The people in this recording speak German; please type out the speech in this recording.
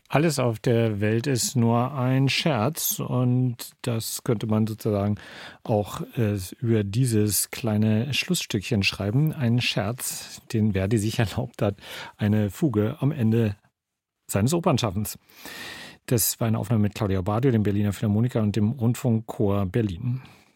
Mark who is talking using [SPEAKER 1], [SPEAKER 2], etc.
[SPEAKER 1] Alles auf der Welt ist nur ein Scherz und das könnte man sozusagen auch über dieses kleine Schlussstückchen schreiben. Ein Scherz, den Verdi sich erlaubt hat, eine Fuge am Ende seines Opernschaffens. Das war eine Aufnahme mit Claudia Badio, dem Berliner Philharmoniker und dem Rundfunkchor Berlin.